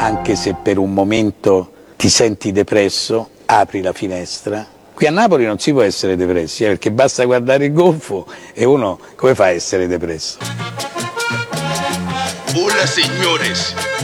anche se per un momento ti senti depresso, apri la finestra. Qui a Napoli non si può essere depressi, perché basta guardare il golfo e uno come fa a essere depresso? Hola, señores.